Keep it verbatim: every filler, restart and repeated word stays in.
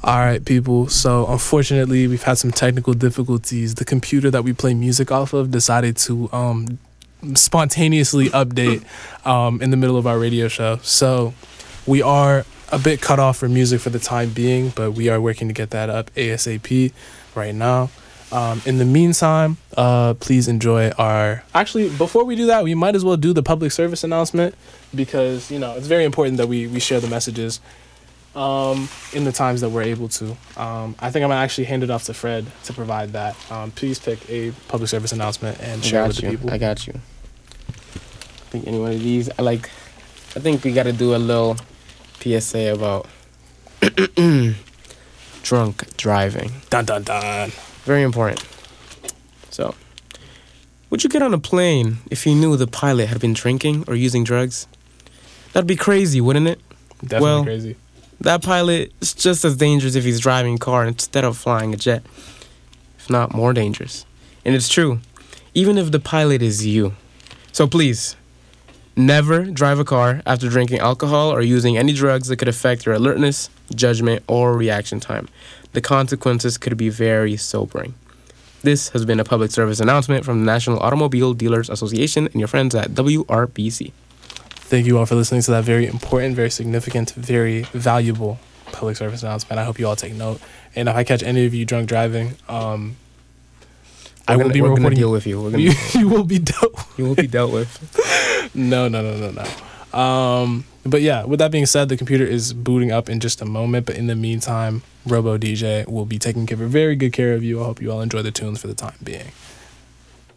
All right, people. So unfortunately, we've had some technical difficulties. The computer that we play music off of decided to um, spontaneously update um, in the middle of our radio show. So we are a bit cut off for music for the time being, but we are working to get that up ASAP right now. Um, in the meantime, uh, please enjoy our... Actually, before we do that, we might as well do the public service announcement because, you know, it's very important that we, we share the messages um, in the times that we're able to. Um, I think I'm going to actually hand it off to Fred to provide that. Um, please pick a public service announcement and share it with you. the people. I got you. I think any one of these, I like... I think we got to do a little P S A about drunk driving. Dun, dun, dun. Very important. So, would you get on a plane if you knew the pilot had been drinking or using drugs? That'd be crazy, wouldn't it? Definitely well, crazy. That pilot is just as dangerous if he's driving a car instead of flying a jet. If not more dangerous. And it's true, even if the pilot is you. So please, never drive a car after drinking alcohol or using any drugs that could affect your alertness, judgment, or reaction time. The consequences could be very sobering. This has been a public service announcement from the National Automobile Dealers Association and your friends at W R B C. Thank you all for listening to that very important, very significant, very valuable public service announcement. I hope you all take note. And if I catch any of you drunk driving, um, I will gonna, be we're reporting. Gonna deal with you. We're gonna you, you will be dealt. You will be dealt with. no, no, no, no, no. Um, but yeah, with that being said, the computer is booting up in just a moment. But in the meantime, Robo D J will be taking care, very good care of you. I hope you all enjoy the tunes for the time being.